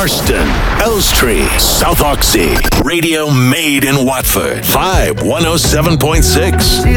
Marston, Elstree, South Oxy. Radio made in Watford. Vibe 107.6.